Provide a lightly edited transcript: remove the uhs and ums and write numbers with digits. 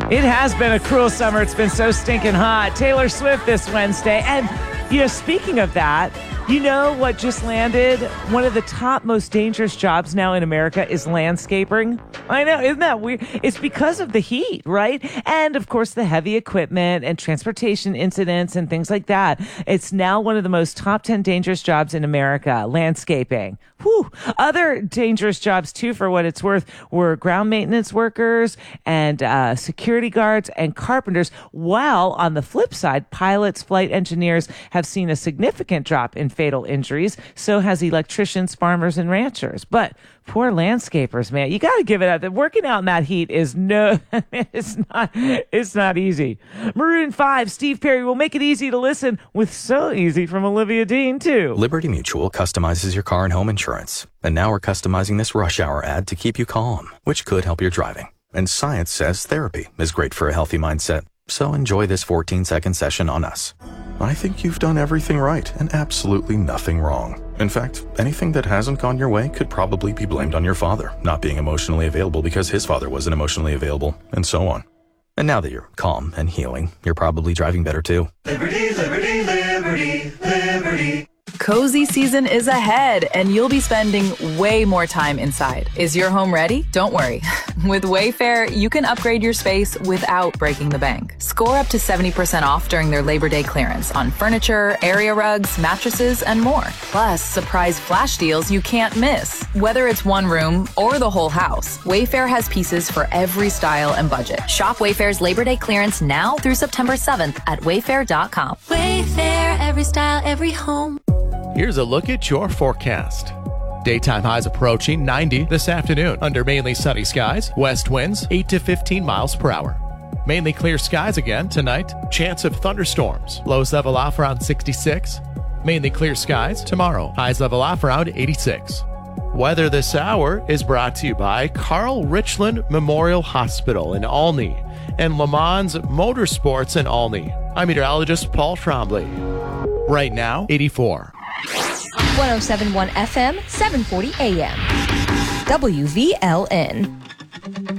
It has been a cruel summer. It's been so stinking hot. Taylor Swift this Wednesday. And, speaking of that, you know what just landed? One of the top most dangerous jobs now in America is landscaping. I know, isn't that weird? It's because of the heat, right? And of course, the heavy equipment and transportation incidents and things like that. It's now one of the most top 10 dangerous jobs in America, landscaping. Whew. Other dangerous jobs, too, for what it's worth, were ground maintenance workers and security guards and carpenters. While on the flip side, pilots, flight engineers have seen a significant drop in fatal injuries. So has electricians, farmers, and ranchers. But poor landscapers, man, you got to give it up. Working out in that heat is it's not easy. Maroon 5, Steve Perry will make it easy to listen with So Easy from Olivia Dean, too. Liberty Mutual customizes your car and home insurance. And now we're customizing this rush hour ad to keep you calm, which could help your driving. And science says therapy is great for a healthy mindset. So enjoy this 14-second session on us. I think you've done everything right and absolutely nothing wrong. In fact, anything that hasn't gone your way could probably be blamed on your father not being emotionally available because his father wasn't emotionally available, and so on. And now that you're calm and healing, you're probably driving better too. Liberty, liberty, liberty, liberty. Cozy season is ahead, and you'll be spending way more time inside. Is your home ready? Don't worry. With Wayfair, you can upgrade your space without breaking the bank. Score up to 70% off during their Labor Day clearance on furniture, area rugs, mattresses, and more. Plus, surprise flash deals you can't miss. Whether it's one room or the whole house, Wayfair has pieces for every style and budget. Shop Wayfair's Labor Day clearance now through September 7th at wayfair.com. Wayfair, every style, every home. Here's a look at your forecast. Daytime highs approaching 90 this afternoon under mainly sunny skies. West winds 8 to 15 miles per hour. Mainly clear skies again tonight. Chance of thunderstorms. Lows level off around 66. Mainly clear skies tomorrow. Highs level off around 86. Weather this hour is brought to you by Carl Richland Memorial Hospital in Olney and Le Mans Motorsports in Olney. I'm meteorologist Paul Trombley. Right now, 84. 107.1 FM, 740 AM. WVLN.